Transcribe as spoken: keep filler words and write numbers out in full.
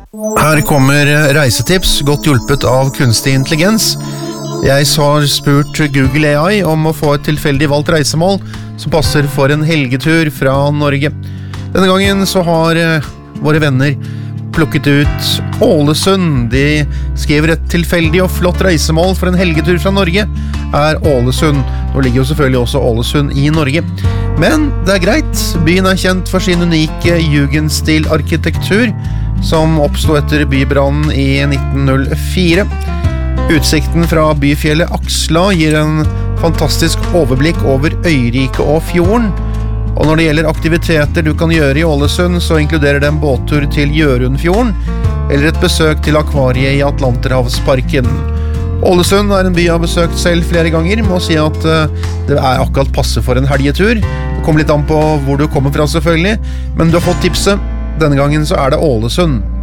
Her kommer reisetips, godt hjulpet av kunstig intelligens. Jeg har spurt Google A I om å få et tilfeldig valgt reisemål som passer for en helgetur fra Norge. Denne gangen så har våre venner plukket ut Ålesund. De skriver et tilfeldig og flott reisemål for en helgetur fra Norge er Ålesund. Nå ligger jo selvfølgelig også Ålesund i Norge. Men det er greit. Byen er kjent for sin unike jugendstil-arkitektur som oppstod etter bybrannen i nitten null fire. Utsikten fra byfjellet Aksla gir en fantastisk overblikk over øyriket og fjorden. Og når det gjelder aktiviteter du kan gjøre i Ålesund, så inkluderer det en båttur til Gjørundfjorden, eller et besøk til akvariet i Atlanterhavsparken. Ålesund er en by jeg har besøkt selv flere ganger, må si at det er akkurat passe for en helgetur. Det kommer litt an på hvor du kommer fra selvfølgelig, men du har fått tipset. Denne gangen så er det Ålesund.